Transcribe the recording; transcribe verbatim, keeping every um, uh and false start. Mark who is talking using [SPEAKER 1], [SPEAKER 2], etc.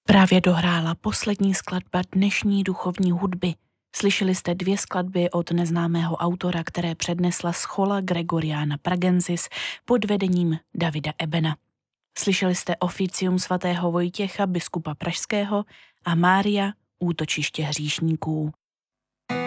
[SPEAKER 1] Právě dohrála poslední skladba dnešní duchovní hudby. Slyšeli jste dvě skladby od neznámého autora, které přednesla schola Gregoriana Pragensis pod vedením Davida Ebena. Slyšeli jste oficium svatého Vojtěcha, biskupa pražského, a Mária, útočiště hříšníků.